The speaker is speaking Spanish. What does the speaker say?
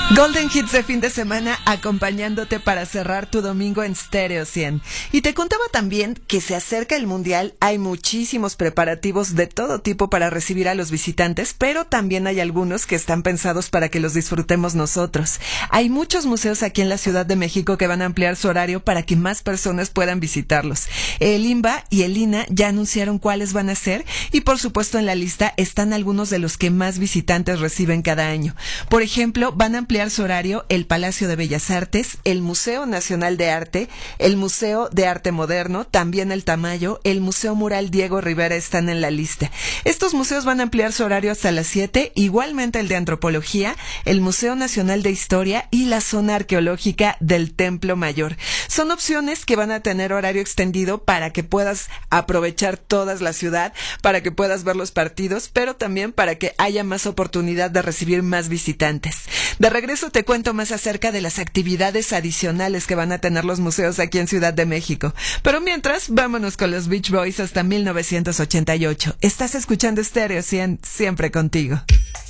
Golden Hits de fin de semana acompañándote para cerrar tu domingo en Stereo 100. Y te contaba también que se acerca el Mundial, hay muchísimos preparativos de todo tipo para recibir a los visitantes, pero también hay algunos que están pensados para que los disfrutemos nosotros. Hay muchos museos aquí en la Ciudad de México que van a ampliar su horario para que más personas puedan visitarlos. El INBA y el INAH ya anunciaron cuáles van a ser y por supuesto en la lista están algunos de los que más visitantes reciben cada año. Por ejemplo, van a ampliar su horario el Palacio de Bellas Artes, el Museo Nacional de Arte, el Museo de Arte Moderno, también el Tamayo, el Museo Mural Diego Rivera están en la lista. Estos museos van a ampliar su horario hasta las 7, igualmente el de Antropología, el Museo Nacional de Historia y la zona arqueológica del Templo Mayor. Son opciones que van a tener horario extendido para que puedas aprovechar toda la ciudad, para que puedas ver los partidos, pero también para que haya más oportunidad de recibir más visitantes. De regreso te cuento más acerca de las actividades adicionales que van a tener los museos aquí en Ciudad de México. Pero mientras, vámonos con los Beach Boys hasta 1988. Estás escuchando Stereo 100, siempre contigo.